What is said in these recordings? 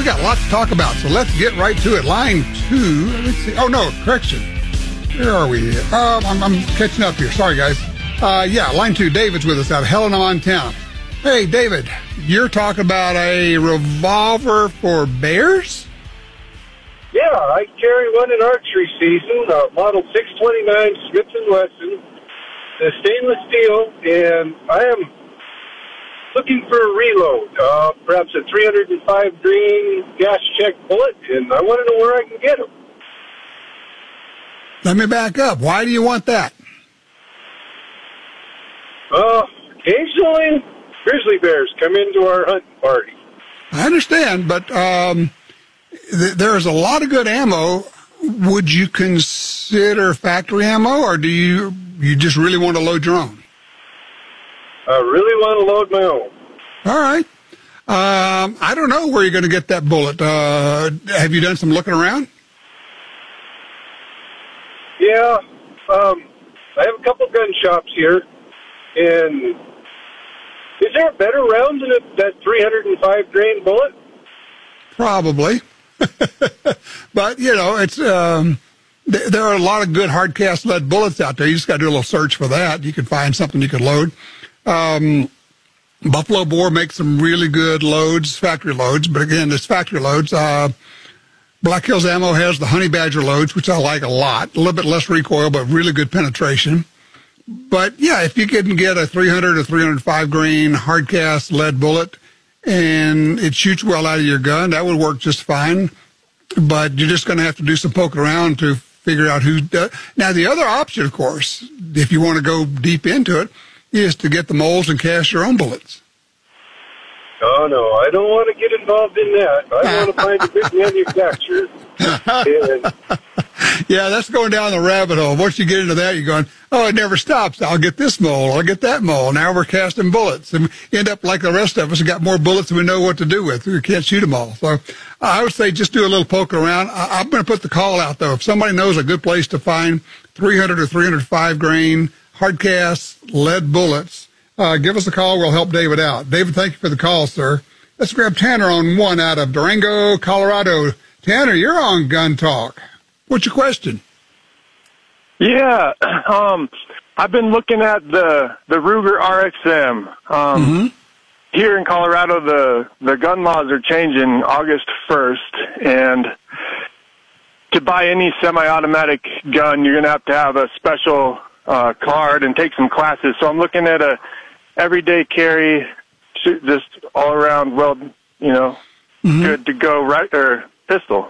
got lots to talk about, so let's get right to it. Line 2. Let's see. Oh, no, correction. Where are we? I'm catching up here. Sorry, guys. Line 2. David's with us out of Helena, Montana. Hey, David, you're talking about a revolver for bears? Yeah, I carry one in archery season, model 629 Smith & Wesson, the stainless steel, and I am looking for a reload, perhaps a 305 grain gas check bullet, and I want to know where I can get them. Let me back up. Why do you want that? Occasionally, grizzly bears come into our hunting party. I understand, but there's a lot of good ammo. Would you consider factory ammo, or do you just really want to load your own? I really want to load my own. All right. I don't know where you're going to get that bullet. Have you done some looking around? Yeah. I have a couple gun shops here, and is there a better round than that 305 grain bullet? Probably. But, it's there are a lot of good hard cast lead bullets out there. You just got to do a little search for that. You can find something you can load. Buffalo Bore makes some really good loads, factory loads. But again, it's factory loads. Black Hills Ammo has the Honey Badger loads, which I like a lot. A little bit less recoil, but really good penetration. But yeah, if you can get a 300 or 305 grain hard cast lead bullet and it shoots well out of your gun, that would work just fine. But you're just going to have to do some poking around to figure out who does. Now, the other option, of course, if you want to go deep into it, is to get the molds and cast your own bullets. Oh, no, I don't want to get involved in that. I want to find a good manufacturer. Yeah, that's going down the rabbit hole. Once you get into that, you're going, oh, it never stops. I'll get this mold. I'll get that mold. Now we're casting bullets. And we end up like the rest of us and got more bullets than we know what to do with. We can't shoot them all. So I would say just do a little poke around. I'm going to put the call out, though. If somebody knows a good place to find 300 or 305 grain hard cast lead bullets, give us a call. We'll help David out. David, thank you for the call, sir. Let's grab Tanner on one out of Durango, Colorado. Tanner, you're on Gun Talk. What's your question? Yeah, I've been looking at the Ruger RXM. Here in Colorado, the gun laws are changing August 1st, and to buy any semi-automatic gun, you're going to have a special card and take some classes. So I'm looking at a everyday carry, just all around, good to go pistol.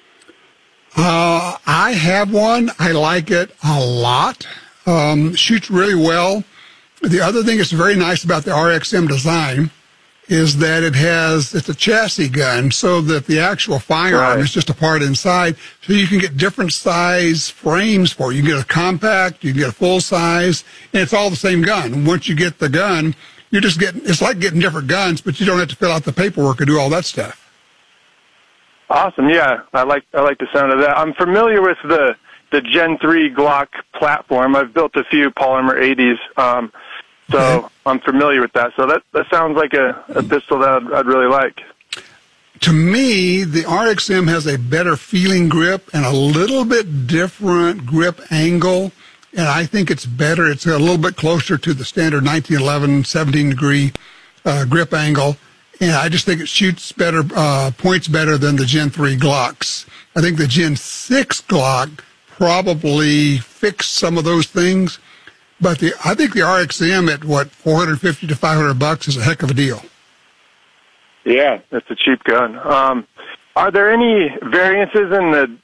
I have one. I like it a lot. Shoots really well. The other thing that's very nice about the RXM design is that it's a chassis gun, so that the actual firearm is just a part inside. So you can get different size frames for it. You can get a compact, you can get a full size, and it's all the same gun. Once you get the gun, it's like getting different guns, but you don't have to fill out the paperwork or do all that stuff. Awesome, yeah. I like the sound of that. I'm familiar with the Gen 3 Glock platform. I've built a few Polymer 80s, so I'm familiar with that. So that sounds like a pistol that I'd really like. To me, the RXM has a better feeling grip and a little bit different grip angle, and I think it's better. It's a little bit closer to the standard 1911 17-degree grip angle. And I just think it shoots better, points better than the Gen 3 Glocks. I think the Gen 6 Glock probably fixed some of those things, but I think the RXM at $450 to $500 is a heck of a deal. Yeah, that's a cheap gun. Are there any variances in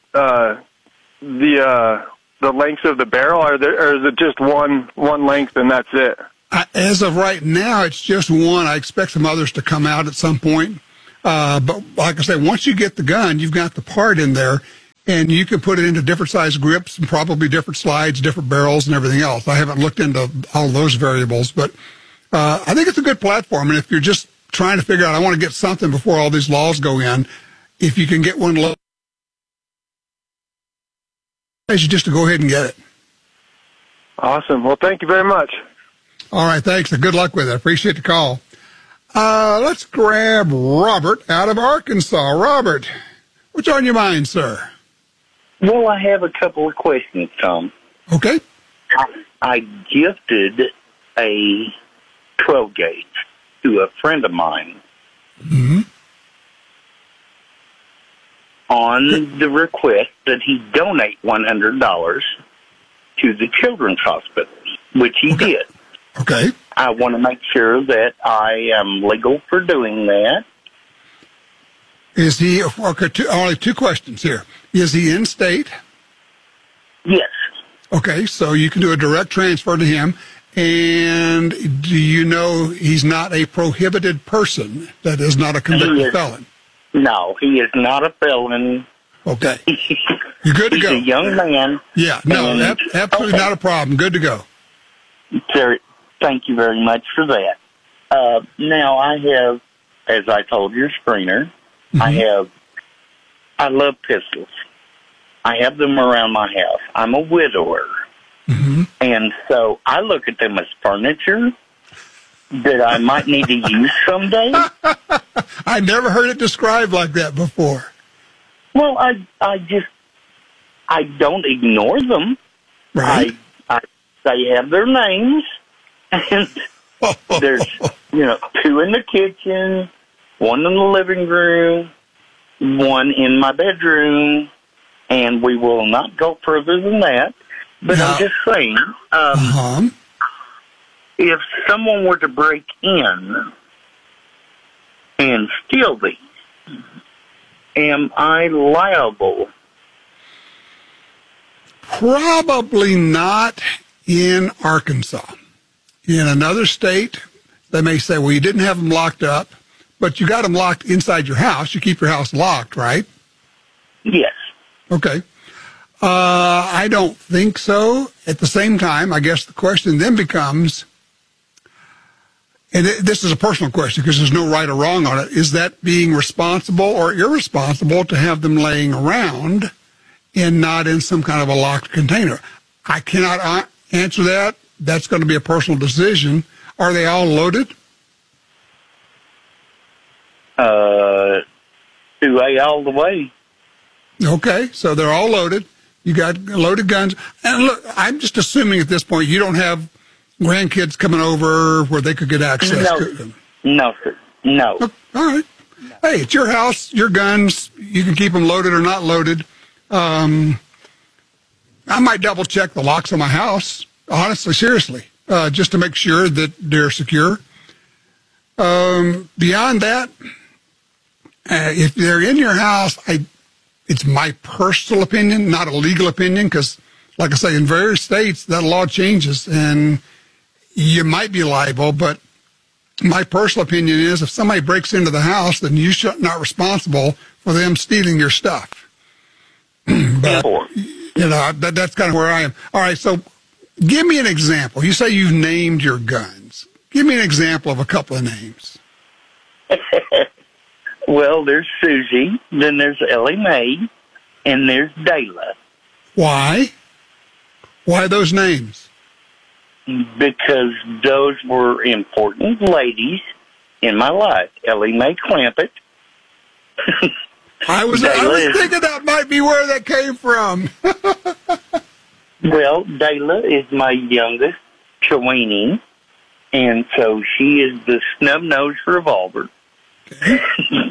the lengths of the barrel, or is it just one length and that's it? As of right now, it's just one. I expect some others to come out at some point. But like I say, once you get the gun, you've got the part in there, and you can put it into different size grips and probably different slides, different barrels, and everything else. I haven't looked into all those variables, but I think it's a good platform. And if you're just trying to figure out, I want to get something before all these laws go in, if you can get one low, I should just go ahead and get it. Awesome. Well, thank you very much. All right, thanks, and good luck with it. I appreciate the call. Let's grab Robert out of Arkansas. Robert, what's on your mind, sir? Well, I have a couple of questions, Tom. Okay. I gifted a 12 gauge to a friend of mine on the request that he donate $100 to the Children's Hospital, which he did. Okay. I want to make sure that I am legal for doing that. Is he, okay, only two questions here. Is he in state? Yes. Okay, so you can do a direct transfer to him. And do you know he's not a prohibited person? That is not a convicted felon? No, he is not a felon. Okay. You're good to go. He's a young man. Yeah, no, absolutely not a problem. Good to go. Sir, thank you very much for that. Now, I have, as I told your screener, I love pistols. I have them around my house. I'm a widower. And so I look at them as furniture that I might need to use someday. I never heard it described like that before. Well, I don't ignore them. Right. They have their names. And there's, 2 in the kitchen, 1 in the living room, 1 in my bedroom, and we will not go further than that. But I'm just saying, if someone were to break in and steal these, am I liable? Probably not in Arkansas. In another state, they may say, well, you didn't have them locked up, but you got them locked inside your house. You keep your house locked, right? Yes. Okay. I don't think so. At the same time, I guess the question then becomes, and this is a personal question because there's no right or wrong on it, is that being responsible or irresponsible to have them laying around and not in some kind of a locked container? I cannot answer that. That's going to be a personal decision. Are they all loaded? 2A all the way. Okay, so they're all loaded. You got loaded guns. And look, I'm just assuming at this point you don't have grandkids coming over where they could get access to them. No, sir. No. Okay, all right. Hey, it's your house, your guns. You can keep them loaded or not loaded. I might double check the locks on my house, honestly, seriously, just to make sure that they're secure. Beyond that, if they're in your house, it's my personal opinion, not a legal opinion, because, like I say, in various states, that law changes, and you might be liable, but my personal opinion is if somebody breaks into the house, then you're not responsible for them stealing your stuff. But, that's kind of where I am. All right, so give me an example. You say you've named your guns. Give me an example of a couple of names. Well, there's Susie, then there's Ellie Mae, and there's Dayla. Why? Why those names? Because those were important ladies in my life. Ellie Mae Clampett. I was thinking that might be where that came from. Well, Dayla is my youngest, Cheweeney, and so she is the snub-nosed revolver. Okay.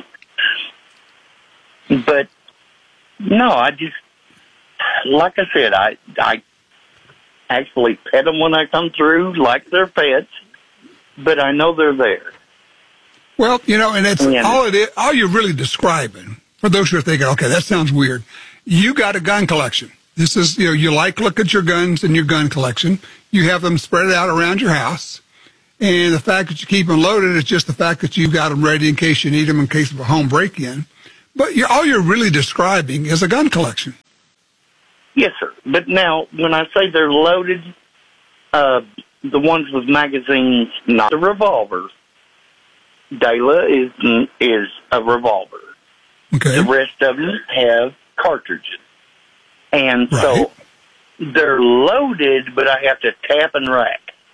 But, no, I just, like I said, I actually pet them when I come through like they're pets, but I know they're there. Well, and it's all you're really describing, for those who are thinking, okay, that sounds weird. You got a gun collection. This is, you look at your guns and your gun collection. You have them spread out around your house. And the fact that you keep them loaded is just the fact that you've got them ready in case you need them in case of a home break-in. But all you're really describing is a gun collection. Yes, sir. But now, when I say they're loaded, the ones with magazines, not the revolver. Dayla is a revolver. Okay. The rest of them have cartridges. And so they're loaded, but I have to tap and rack.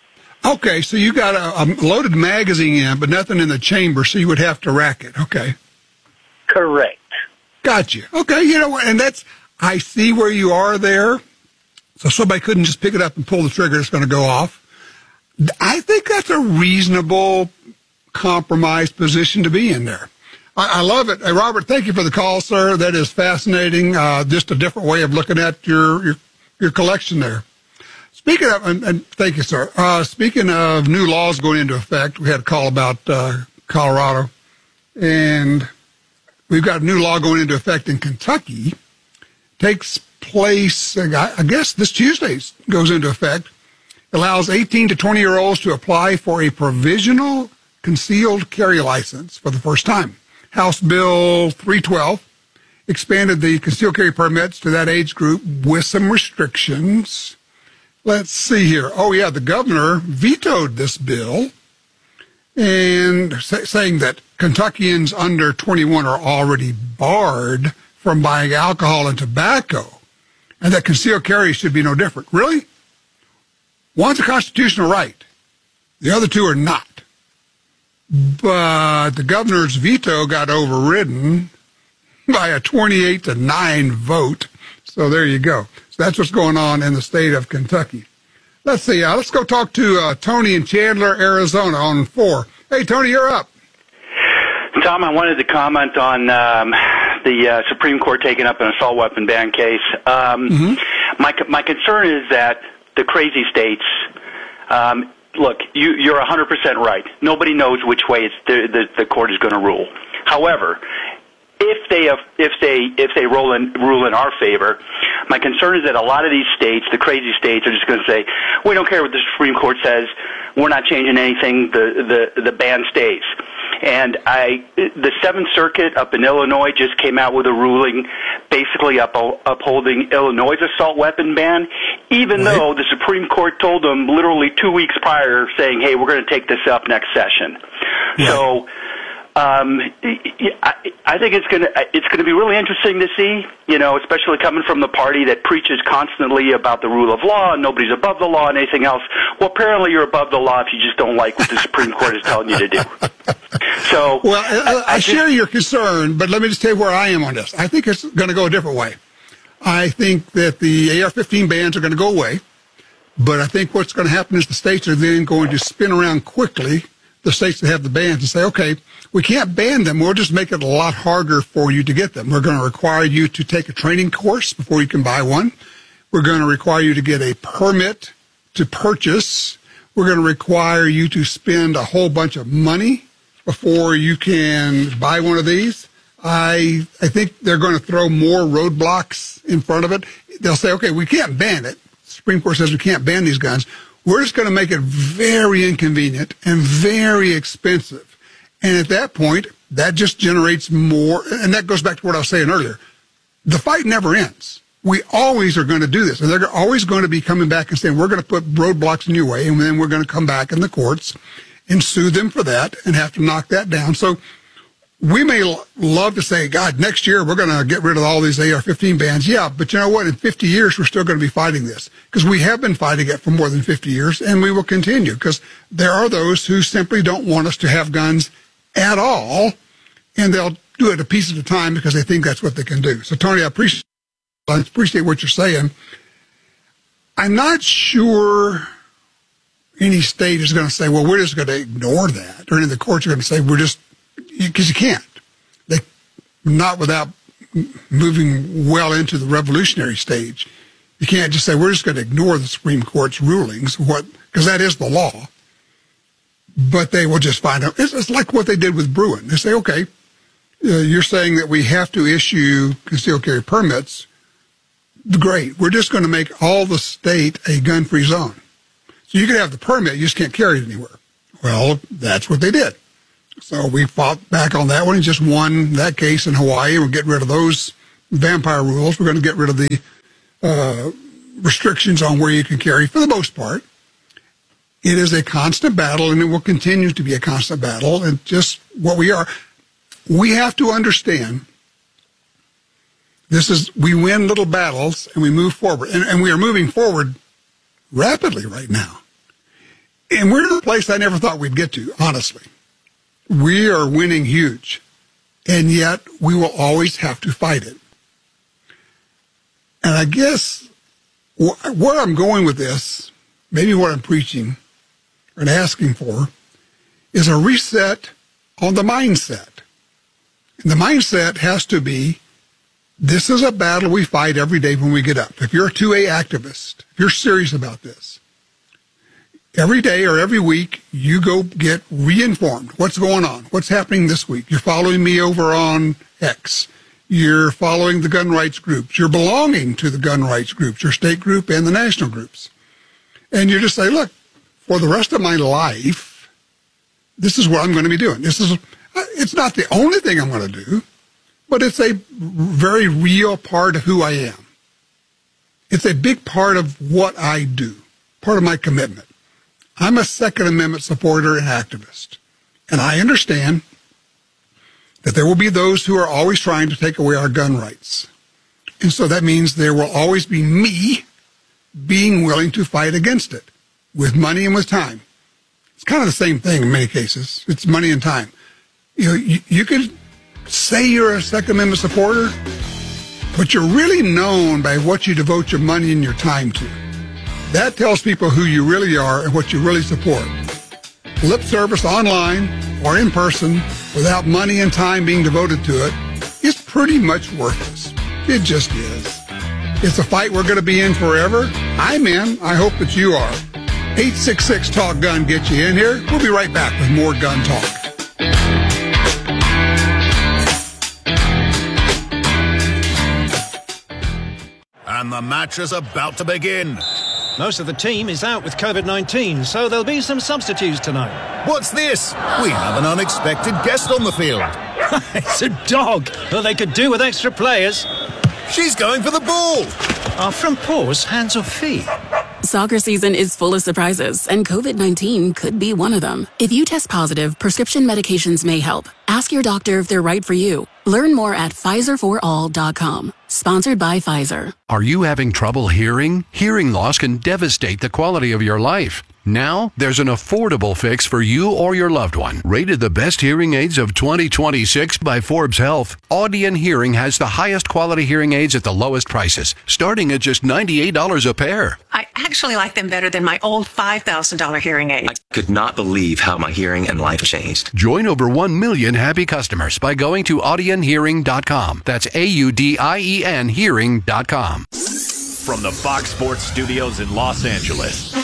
Okay, so you got a loaded magazine in, but nothing in the chamber, so you would have to rack it. Okay. Correct. Got you. Okay, you know what, and I see where you are there. So somebody couldn't just pick it up and pull the trigger, it's going to go off. I think that's a reasonable compromise position to be in there. I love it. Hey, Robert, thank you for the call, sir. That is fascinating. Just a different way of looking at your collection there. Speaking of, and thank you, sir. Speaking of new laws going into effect, we had a call about Colorado, and we've got a new law going into effect in Kentucky. Takes place, I guess, this Tuesday goes into effect. Allows 18 to 20-year-olds to apply for a provisional concealed carry license for the first time. House Bill 312 expanded the concealed carry permits to that age group with some restrictions. Let's see here. Oh, yeah, the governor vetoed this bill and saying that Kentuckians under 21 are already barred from buying alcohol and tobacco, and that concealed carry should be no different. Really? One's a constitutional right. The other two are not. But the governor's veto got overridden by a 28-9 vote. So there you go. So that's what's going on in the state of Kentucky. Let's see. Let's go talk to Tony in Chandler, Arizona on 4. Hey, Tony, you're up. Tom, I wanted to comment on the Supreme Court taking up an assault weapon ban case. My concern is that the crazy states, look, you're 100% right. Nobody knows which way the court is going to rule. However, if they rule in our favor, my concern is that a lot of these states, the crazy states, are just going to say, we don't care what the Supreme Court says. We're not changing anything. The ban stays. And the Seventh Circuit up in Illinois just came out with a ruling basically upholding Illinois' assault weapon ban, even though the Supreme Court told them literally 2 weeks prior saying, hey, we're going to take this up next session. Yeah. So I think it's going to be really interesting to see, especially coming from the party that preaches constantly about the rule of law and nobody's above the law and anything else. Well, apparently you're above the law if you just don't like what the Supreme Court is telling you to do. So, well, I share your concern, but let me just tell you where I am on this. I think it's going to go a different way. I think that the AR-15 bans are going to go away, but I think what's going to happen is the states are then going to spin around quickly, the states that have the bans, and say, okay, we can't ban them. We'll just make it a lot harder for you to get them. We're going to require you to take a training course before you can buy one. We're going to require you to get a permit to purchase. We're going to require you to spend a whole bunch of money before you can buy one of these. I think they're going to throw more roadblocks in front of it. They'll say, okay, we can't ban it. The Supreme Court says we can't ban these guns. We're just going to make it very inconvenient and very expensive. And at that point, that just generates more. And that goes back to what I was saying earlier. The fight never ends. We always are going to do this. And they're always going to be coming back and saying, we're going to put roadblocks in your way. And then we're going to come back in the courts and sue them for that and have to knock that down. So we may love to say, God, next year we're going to get rid of all these AR-15 bans. Yeah, but you know what? In 50 years, we're still going to be fighting this because we have been fighting it for more than 50 years, and we will continue because there are those who simply don't want us to have guns at all, and they'll do it a piece at a time because they think that's what they can do. So, Tony, I appreciate what you're saying. I'm not sure any state is going to say, well, we're just going to ignore that, or any of the courts are going to say, because you can't. Not without moving well into the revolutionary stage. You can't just say, we're just going to ignore the Supreme Court's rulings, because that is the law. But they will just find out. It's like what they did with Bruen. They say, okay, you're saying that we have to issue concealed carry permits. Great. We're just going to make all the state a gun-free zone. So you can have the permit, you just can't carry it anywhere. Well, that's what they did. So we fought back on that one and just won that case in Hawaii. We're getting rid of those vampire rules. We're going to get rid of the restrictions on where you can carry for the most part. It is a constant battle, and it will continue to be a constant battle. And just what we are, we have to understand we win little battles and we move forward. And we are moving forward rapidly right now. And we're in a place I never thought we'd get to, honestly. We are winning huge, and yet we will always have to fight it. And I guess where I'm going with this, maybe what I'm preaching and asking for, is a reset on the mindset. And the mindset has to be, this is a battle we fight every day when we get up. If you're a 2A activist, if you're serious about this, every day or every week, you go get reinformed. What's going on? What's happening this week? You're following me over on X. You're following the gun rights groups. You're belonging to the gun rights groups, your state group and the national groups. And you just say, look, for the rest of my life, this is what I'm going to be doing. It's not the only thing I'm going to do, but it's a very real part of who I am. It's a big part of what I do, part of my commitment. I'm a Second Amendment supporter and activist, and I understand that there will be those who are always trying to take away our gun rights. And so that means there will always be me being willing to fight against it with money and with time. It's kind of the same thing in many cases. It's money and time. You know, you could say you're a Second Amendment supporter, but you're really known by what you devote your money and your time to. That tells people who you really are and what you really support. Lip service online or in person without money and time being devoted to it is pretty much worthless. It just is. It's a fight we're going to be in forever. I'm in. I hope that you are. 866-TALK-GUN gets you in here. We'll be right back with more gun talk. And the match is about to begin. Most of the team is out with COVID-19, so there'll be some substitutes tonight. What's this? We have an unexpected guest on the field. It's a dog. Well, they could do with extra players. She's going for the ball. Are front paws hands or feet? Soccer season is full of surprises, and COVID-19 could be one of them. If you test positive, prescription medications may help. Ask your doctor if they're right for you. Learn more at PfizerForAll.com. Sponsored by Pfizer. Are you having trouble hearing? Hearing loss can devastate the quality of your life. Now, there's an affordable fix for you or your loved one. Rated the best hearing aids of 2026 by Forbes Health, Audion Hearing has the highest quality hearing aids at the lowest prices, starting at just $98 a pair. I actually like them better than my old $5,000 hearing aid. I could not believe how my hearing and life changed. Join over 1 million happy customers by going to audionhearing.com. That's AUDIEN hearing.com. From the Fox Sports Studios in Los Angeles,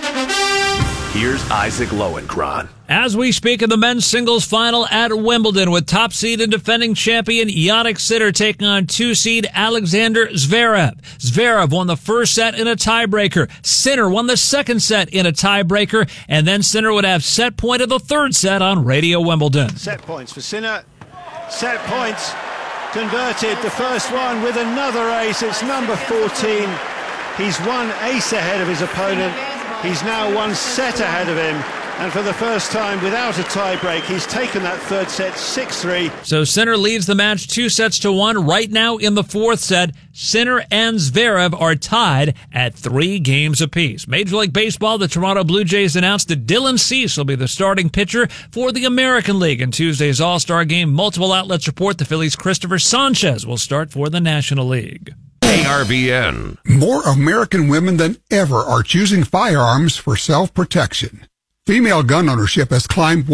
here's Isaac Lowenkron. As we speak of the men's singles final at Wimbledon, with top seed and defending champion Jannik Sinner taking on 2-seed Alexander Zverev. Zverev won the first set in a tiebreaker. Sinner won the second set in a tiebreaker, and then Sinner would have set point of the third set on Radio Wimbledon. Set points for Sinner. Set points converted. The first one with another ace. It's number 14. He's one ace ahead of his opponent. He's now one set ahead of him, and for the first time without a tiebreak, he's taken that third set 6-3. So Sinner leads the match 2-1 right now in the fourth set. Sinner and Zverev are tied at 3 games apiece. Major League Baseball, the Toronto Blue Jays announced that Dylan Cease will be the starting pitcher for the American League in Tuesday's All-Star game. Multiple outlets report the Phillies' Christopher Sanchez will start for the National League. ARVN. More American women than ever are choosing firearms for self-protection. Female gun ownership has climbed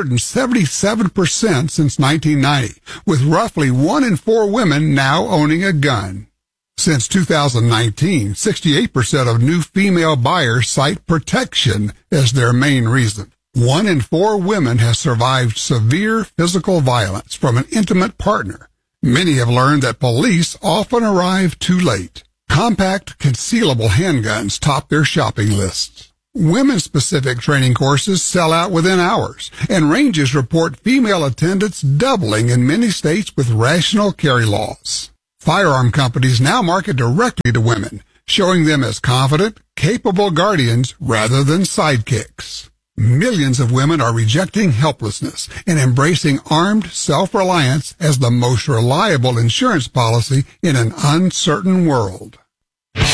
177% since 1990, with roughly 1 in 4 women now owning a gun. Since 2019, 68% of new female buyers cite protection as their main reason. 1 in 4 women has survived severe physical violence from an intimate partner. Many have learned that police often arrive too late. Compact, concealable handguns top their shopping lists. Women-specific training courses sell out within hours, and ranges report female attendance doubling in many states with rational carry laws. Firearm companies now market directly to women, showing them as confident, capable guardians rather than sidekicks. Millions of women are rejecting helplessness and embracing armed self-reliance as the most reliable insurance policy in an uncertain world.